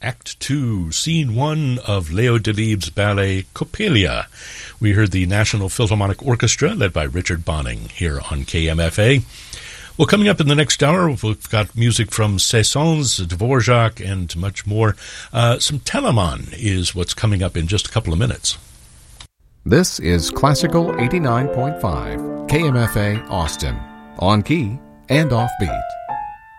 Act 2, Scene 1 of Leo Delibes' ballet Coppelia. We heard the National Philharmonic Orchestra, led by Richard Bonning, here on KMFA. Well, coming up in the next hour, we've got music from Saint-Saëns, Dvorak, and much more. Some Telemann is what's coming up in just a couple of minutes. This is Classical 89.5, KMFA Austin, on key and offbeat.